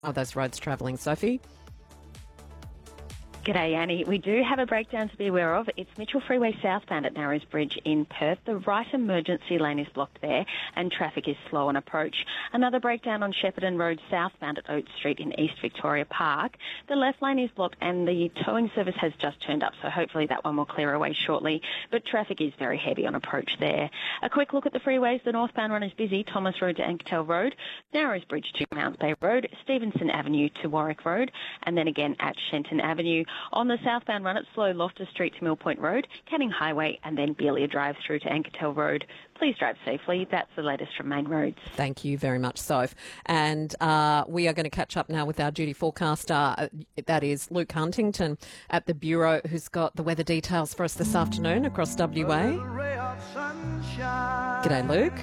Are those roads travelling, Sophie? G'day, Annie. We do have a breakdown to be aware of. It's Mitchell Freeway southbound at Narrows Bridge in Perth. The right emergency lane is blocked there and traffic is slow on approach. Another breakdown on Shepparton Road southbound at Oates Street in East Victoria Park. The left lane is blocked and the towing service has just turned up, so hopefully that one will clear away shortly. But traffic is very heavy on approach there. A quick look at the freeways. The northbound run is busy. Thomas Road to Ankertel Road, Narrows Bridge to Mounts Bay Road, Stevenson Avenue to Warwick Road, and then again at Shenton Avenue. On the southbound run, it's slow Loftus Street to Mill Point Road, Canning Highway, and then Beelia Drive through to Ankertel Road. Please drive safely. That's the latest from Main Roads. Thank you very much, Soph. And we are going to catch up now with our duty forecaster. That is Luke Huntington at the Bureau, who's got the weather details for us this afternoon across WA. G'day, Luke.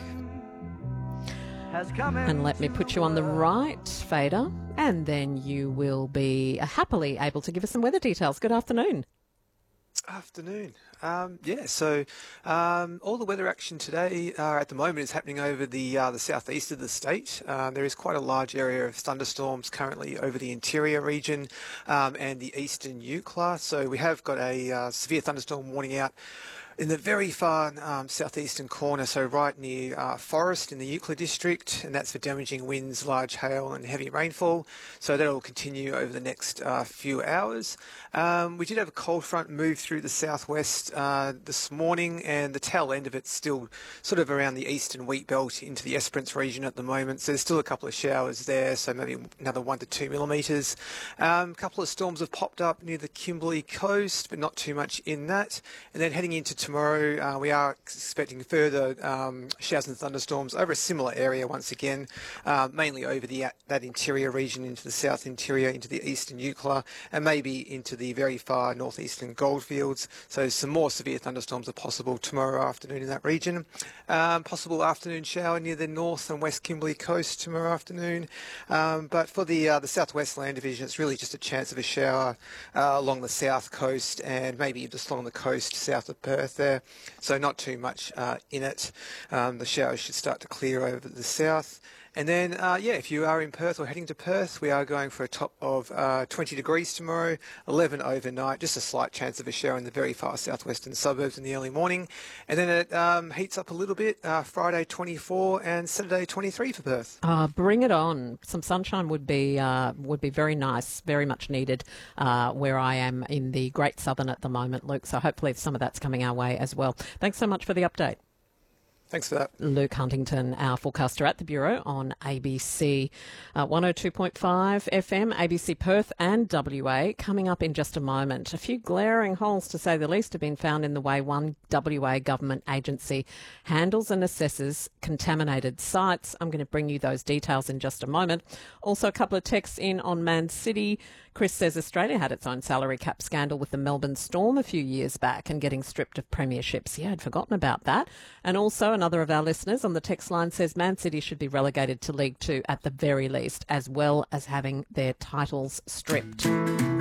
And let me put you on the right fader, and then you will be happily able to give us some weather details. Good afternoon. Afternoon. All the weather action today at the moment is happening over the southeast of the state. There is quite a large area of thunderstorms currently over the interior region and the eastern Eucla. So we have got a severe thunderstorm warning out in the very far southeastern corner, so right near Forest in the Eucla district, and that's for damaging winds, large hail and heavy rainfall. So that will continue over the next few hours. We did have a cold front move through the southwest this morning, and the tail end of it's still sort of around the eastern wheat belt into the Esperance region at the moment. So there's still a couple of showers there, so maybe another 1 to 2 millimetres. A couple of storms have popped up near the Kimberley coast, but not too much in that. And then heading into tomorrow, we are expecting further showers and thunderstorms over a similar area once again, mainly over that interior region into the south interior, into the eastern Eucla, and maybe into the very far northeastern goldfields. So some more severe thunderstorms are possible tomorrow afternoon in that region. Possible afternoon shower near the north and west Kimberley coast tomorrow afternoon. But for the southwest land division, it's really just a chance of a shower along the south coast and maybe just along the coast south of Perth there. So not too much in it. The showers should start to clear over the south. And then, if you are in Perth or heading to Perth, we are going for a top of 20 degrees tomorrow, 11 overnight, just a slight chance of a shower in the very far southwestern suburbs in the early morning. And then it heats up a little bit, Friday 24 and Saturday 23 for Perth. Bring it on. Some sunshine would be very nice, very much needed where I am in the Great Southern at the moment, Luke. So hopefully some of that's coming our way as well. Thanks so much for the update. Thanks for that. Luke Huntington, our forecaster at the Bureau on ABC 102.5 FM, ABC Perth and WA. Coming up in just a moment. A few glaring holes, to say the least, have been found in the way one WA government agency handles and assesses contaminated sites. I'm going to bring you those details in just a moment. Also, a couple of texts in on Man City. Chris says Australia had its own salary cap scandal with the Melbourne Storm a few years back and getting stripped of premierships. Yeah, I'd forgotten about that. And also another of our listeners on the text line says Man City should be relegated to League Two at the very least, as well as having their titles stripped.